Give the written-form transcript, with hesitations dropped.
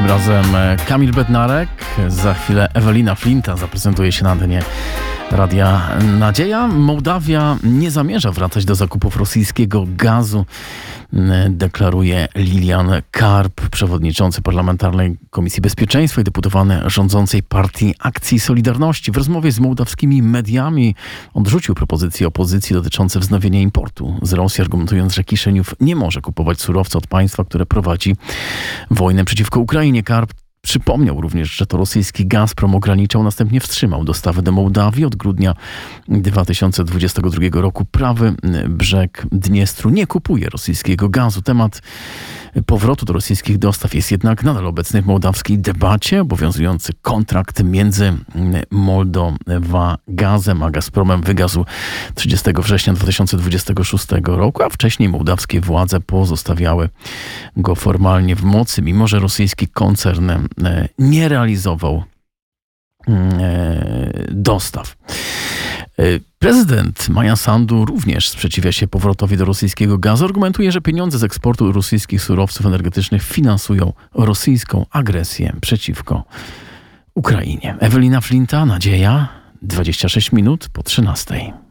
razem Kamil Bednarek, za chwilę Ewelina Flinta zaprezentuje się na antenie Radia Nadzieja. Mołdawia nie zamierza wracać do zakupów rosyjskiego gazu, deklaruje Lilian Karp, przewodniczący Parlamentarnej Komisji Bezpieczeństwa i deputowany rządzącej Partii Akcji Solidarności. W rozmowie z mołdawskimi mediami odrzucił propozycje opozycji dotyczące wznowienia importu z Rosji, argumentując, że Kiszeniów nie może kupować surowca od państwa, które prowadzi wojnę przeciwko Ukrainie. Karp przypomniał również, że to rosyjski Gazprom ograniczał, następnie wstrzymał dostawy do Mołdawii. Od grudnia 2022 roku prawy brzeg Dniestru nie kupuje rosyjskiego gazu. Temat powrotu do rosyjskich dostaw jest jednak nadal obecny w mołdawskiej debacie. Obowiązujący kontrakt między Moldowa Gazem a Gazpromem wygasł 30 września 2026 roku, a wcześniej mołdawskie władze pozostawiały go formalnie w mocy, mimo że rosyjski koncern nie realizował dostaw. Prezydent Maja Sandu również sprzeciwia się powrotowi do rosyjskiego gazu. Argumentuje, że pieniądze z eksportu rosyjskich surowców energetycznych finansują rosyjską agresję przeciwko Ukrainie. Ewelina Flinta, Nadzieja, 26 minut po 13.